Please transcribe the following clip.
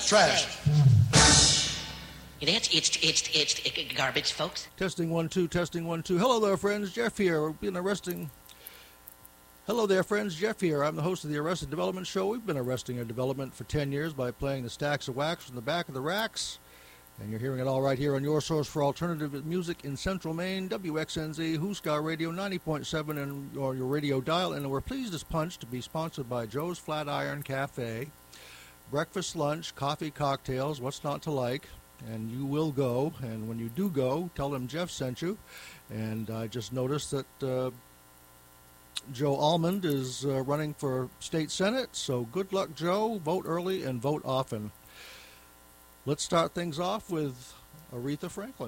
trash. It's garbage, folks. Testing 1 2, testing 1 2. Hello there, friends. Jeff here. We've been arresting. Hello there, friends. Jeff here. I'm the host of the Arrested Development Show. We've been arresting our development for 10 years by playing the stacks of wax from the back of the racks. And you're hearing it all right here on your source for alternative music in Central Maine, WXNZ, Huskar Radio 90.7 and or your radio dial. And we're pleased as punch to be sponsored by Joe's Flatiron Cafe. Breakfast, lunch, coffee, cocktails, what's not to like. And you will go. And when you do go, tell them Jeff sent you. And I just noticed that Joe Almond is running for state senate, so good luck, Joe. Vote early and vote often. Let's start things off with Aretha Franklin.